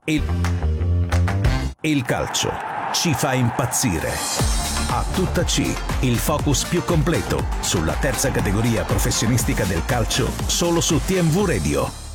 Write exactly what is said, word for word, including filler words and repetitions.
Il, il calcio ci fa impazzire. A tutta C, il focus più completo sulla terza categoria professionistica del calcio, solo su T M V Radio.